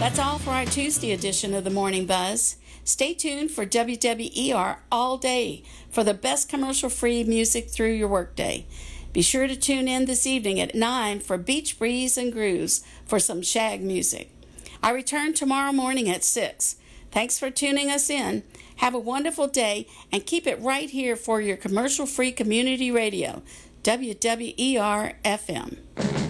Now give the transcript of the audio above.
That's all for our Tuesday edition of the Morning Buzz. Stay tuned for WWER all day for the best commercial-free music through your workday. Be sure to tune in this evening at 9 for Beach Breeze and Grooves for some shag music. I return tomorrow morning at 6. Thanks for tuning us in. Have a wonderful day and keep it right here for your commercial-free community radio, WWER FM.